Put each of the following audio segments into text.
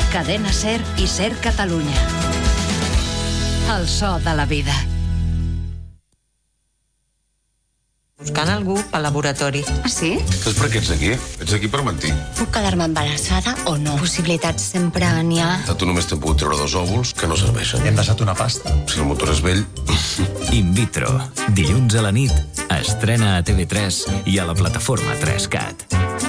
Cadena SER i SER Catalunya. El so de la vida. Buscant algú pel laboratori. Ah, sí? Saps per què ets aquí? Ets aquí per mentir. Puc quedar-me embarassada o no? Possibilitats sempre n'hi ha. Tu només t'han pogut treure 2 òvuls que no serveixen. Hem deixat una pasta. Si el motor és vell... In vitro. Dilluns a la nit. Estrena a TV3 i a la plataforma 3CAT.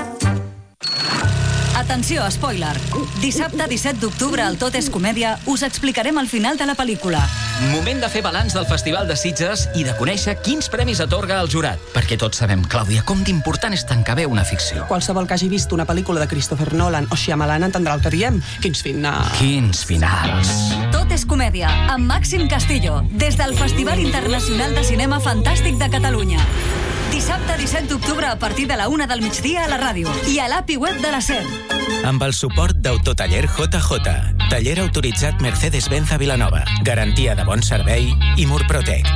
Atenció, spoiler. Dissabte 17 d'octubre al Tot és Comèdia us explicarem el final de la pel·lícula. Moment de fer balanç del Festival de Sitges i de conèixer quins premis atorga el jurat. Perquè tots sabem, Clàudia, com d'important és tancar bé una ficció. Qualsevol que hagi vist una pel·lícula de Christopher Nolan o Shyamalan entendrà el que diem. Quins finals. Quins finals. Tot és Comèdia, amb Màxim Castillo, des del Festival Internacional de Cinema Fantàstic de Catalunya. Dissabte 17 d'octubre a partir de la 1 del migdia a la ràdio i a l'API web de la SER. Amb el suport d'Autotaller JJ, taller autoritzat Mercedes-Benz a Vilanova, garantia de bon servei i Murprotec.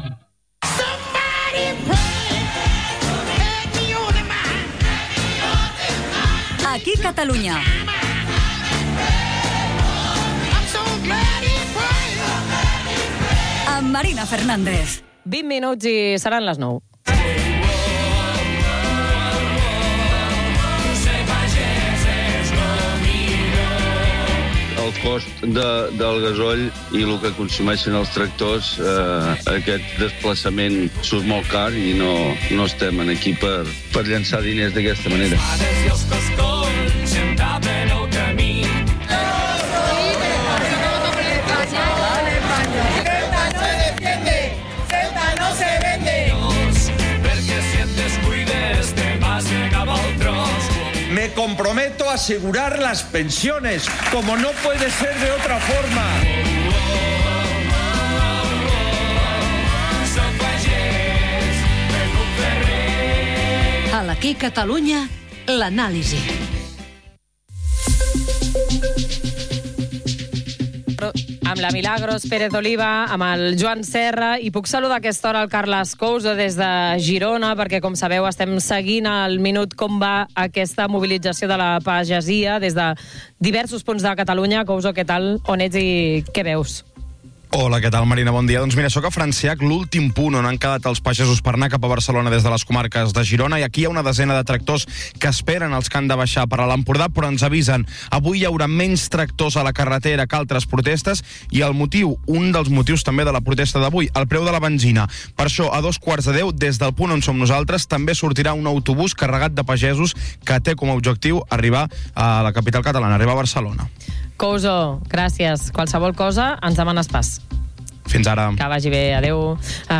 Aquí Catalunya. Amb Marina Fernández. 20 minuts i seran les 9. El cost del gasoll i el que consumeixen els tractors, aquest desplaçament surt molt car i no estem aquí per llançar diners d'aquesta manera. Me comprometo a asegurar las pensiones, como no puede ser de otra forma. A l'Aquí Catalunya, l'anàlisi. Amb la Milagros Pérez Oliva, amb el Joan Serra, i puc saludar a aquesta hora el Carles Couso des de Girona, perquè, com sabeu, estem seguint al minut com va aquesta mobilització de la pagesia des de diversos punts de Catalunya. Couso, què tal? On ets i què veus? Hola, què tal, Marina? Bon dia. Doncs mira, sóc a Franciac, l'últim punt on han quedat els pagesos per anar cap a Barcelona des de les comarques de Girona, i aquí hi ha una desena de tractors que esperen els que han de baixar per a l'Empordà, però ens avisen. Avui hi haurà menys tractors a la carretera que altres protestes, i el motiu, un dels motius també de la protesta d'avui, el preu de la benzina. Per això, a 9:45, des del punt on som nosaltres, també sortirà un autobús carregat de pagesos que té com a objectiu arribar a la capital catalana, arribar a Barcelona. Couso, gràcies. Qualsevol cosa, ens demanes pas. Fins ara. Que vagi bé, adeu.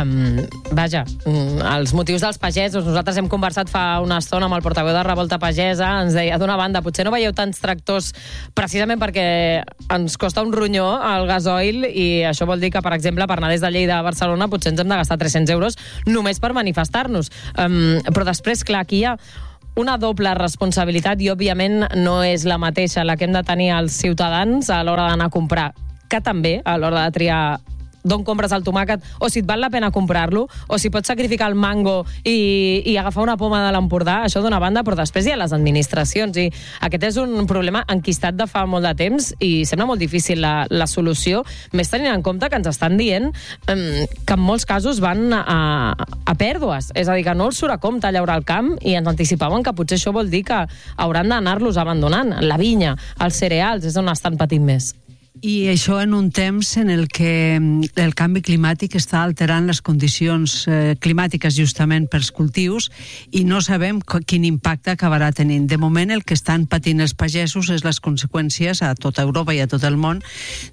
Vaja, els motius dels pagesos. Nosaltres hem conversat fa una estona amb el portaveu de Revolta Pagesa. Ens deia, d'una banda, potser no veieu tants tractors precisament perquè ens costa un ronyó el gasoil, i això vol dir que, per exemple, per anar des de Lleida a Barcelona potser ens hem de gastar 300 euros només per manifestar-nos. Però després, clar, aquí hi ha una doble responsabilitat, i òbviament no és la mateixa la que hem de tenir els ciutadans a l'hora d'anar a comprar, que també a l'hora de triar d'on compres el tomàquet, o si et val la pena comprar-lo, o si pots sacrificar el mango i agafar una poma de l'Empordà, això d'una banda, però després hi ha les administracions, i aquest és un problema enquistat de fa molt de temps, i sembla molt difícil la solució, més tenint en compte que ens estan dient que en molts casos van a pèrdues, és a dir, que no els surt a compte llaurar el camp, i ens anticipaven que potser això vol dir que hauran d'anar-los abandonant. La vinya, els cereals, és on estan patint més. I això en un temps en el que el canvi climàtic està alterant les condicions climàtiques justament pels cultius, i no sabem quin impacte acabarà tenint. De moment el que estan patint els pagesos és les conseqüències a tota Europa i a tot el món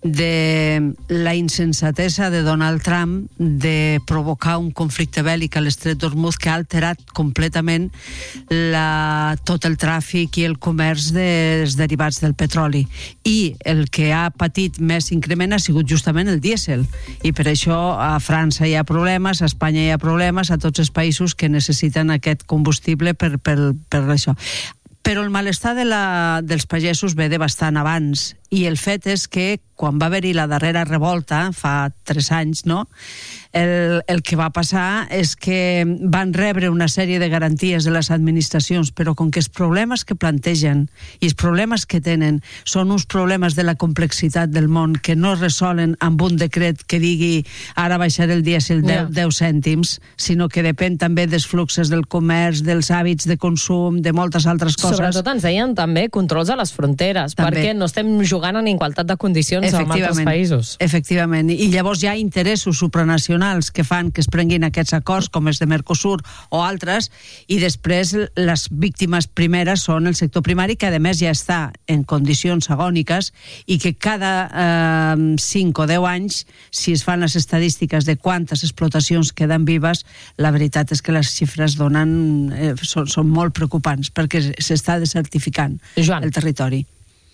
de la insensatesa de Donald Trump de provocar un conflicte bèl·lic a l'Estret d'Hormuz que ha alterat completament tot el tràfic i el comerç dels derivats del petroli. I el que ha patit més increment ha sigut justament el dièsel, i per això a França hi ha problemes, a Espanya hi ha problemes, a tots els països que necessiten aquest combustible per això. Però el malestar dels pagesos ve de bastant abans, i el fet és que quan va haver-hi la darrera revolta, fa 3 anys, no? El que va passar és que van rebre una sèrie de garanties de les administracions, però com que els problemes que plantegen i els problemes que tenen són uns problemes de la complexitat del món que no es resolen amb un decret que digui ara baixaré el dièsel 10 cèntims, sinó que depèn també dels fluxos del comerç, dels hàbits de consum, de moltes altres coses. Sobretot ens deien també controls a les fronteres, perquè no estem jugant en igualtat de condicions amb altres països. Efectivament, i llavors hi ha interessos supranacionals que fan que es prenguin aquests acords, com els de Mercosur o altres, i després les víctimes primeres són el sector primari, que a més ja està en condicions agòniques i que cada 5 o 10 anys, si es fan les estadístiques de quantes explotacions queden vives, la veritat és que les xifres són molt preocupants, perquè s'està desertificant el territori.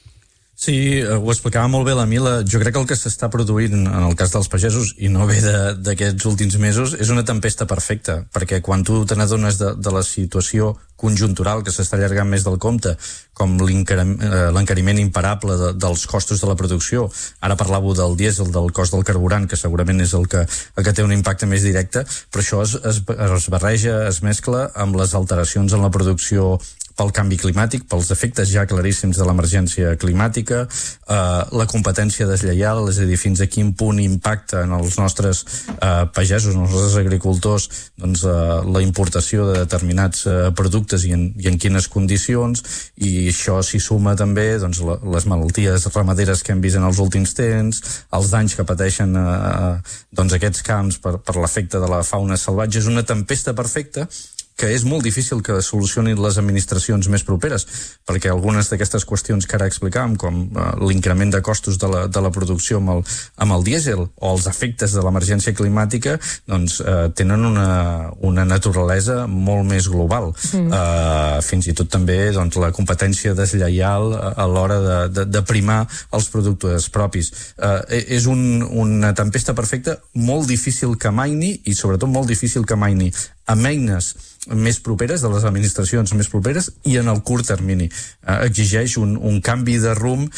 Sí, ho explicava molt bé la Mila. Jo crec que el que s'està produint en el cas dels pagesos, i no ve d'aquests últims mesos, és una tempesta perfecta, perquè quan tu te n'adones de la situació conjuntural que s'està allargant més del compte, com l'encariment imparable dels costos de la producció, ara parlàveu del dièsel, del cost del carburant, que segurament és el que té un impacte més directe, però això es barreja, es mescla amb les alteracions en la producció pel canvi climàtic, pels efectes ja claríssims de l'emergència climàtica, la competència deslleial, és a dir, fins a quin punt impacta en els nostres pagesos, en els nostres agricultors, doncs, la importació de determinats productes i en quines condicions, i això s'hi suma també doncs, les malalties ramaderes que hem vist en els últims temps, els danys que pateixen doncs, aquests camps per l'efecte de la fauna salvatge. És una tempesta perfecta que és molt difícil que solucionin les administracions més properes, perquè algunes d'aquestes qüestions que ara explicàvem, com l'increment de costos de la producció amb el dièsel o els efectes de l'emergència climàtica, doncs tenen una naturalesa molt més global. Fins i tot també doncs, la competència deslleial a l'hora de primar els productes propis. És una tempesta perfecta, molt difícil que amaini, i sobretot molt difícil que amaini amb eines més properes, de les administracions més properes, i en el curt termini. Exigeix un canvi de rumb,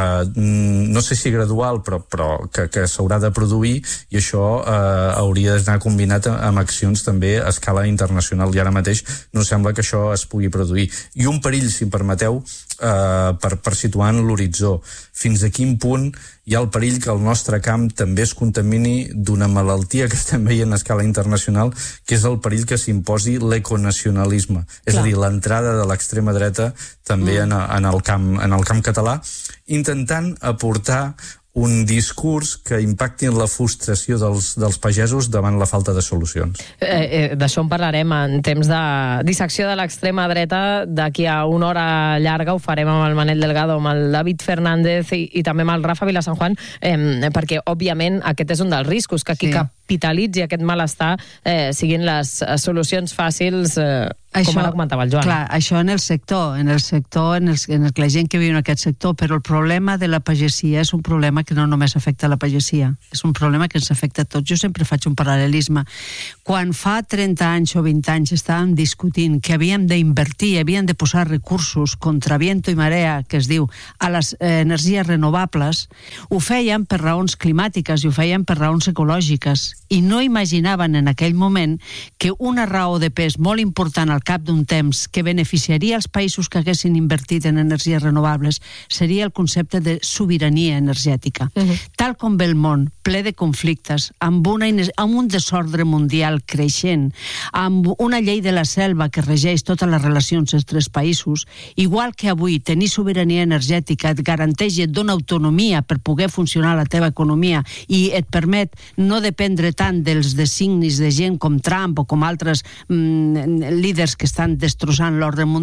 no sé si gradual, però que s'haurà de produir, i això hauria d'anar combinat amb accions també a escala internacional, i ara mateix no sembla que això es pugui produir. I un perill, si em permeteu, per situar en l'horitzó. Fins a quin punt hi ha el perill que el nostre camp també es contamini d'una malaltia que estem veient a escala internacional, que és el perill que s'imposi l'econacionalisme. És a dir, l'entrada de l'extrema dreta també en el camp català, intentant aportar un discurs que impacti en la frustració dels pagesos davant la falta de solucions. D'això en parlarem en temps de dissecció de l'extrema dreta. D'aquí a una hora llarga ho farem amb el Manel Delgado, amb el David Fernández i també amb el Rafa Vilasanjuan, perquè, òbviament, aquest és un dels riscos, que qui capitalitzi aquest malestar siguin les solucions fàcils, com ara comentava el Joan. Clar, això en el sector, en la gent que viu en aquest sector, però el problema de la pagesia és un problema que no només afecta la pagesia, és un problema que ens afecta a tots. Jo sempre faig un paral·lelisme. Quan fa 30 anys o 20 anys estàvem discutint que havíem d'invertir, havíem de posar recursos contra viento i marea, que es diu, a les energies renovables, ho feien per raons climàtiques i ho feien per raons ecològiques, i no imaginaven en aquell moment que una raó de pes molt important al cap d'un temps que beneficiaria els països que haguessin invertit en energies renovables seria el concepte de sobirania energètica. Tal com ve el món, ple de conflictes, amb un desordre mundial creixent, amb una llei de la selva que regeix totes les relacions entre els països, igual que avui tenir sobirania energètica et garanteix i et dona autonomia per poder funcionar la teva economia i et permet no dependre tant dels designis de gent com Trump o com altres líders que estan destrossant l'ordre mundial,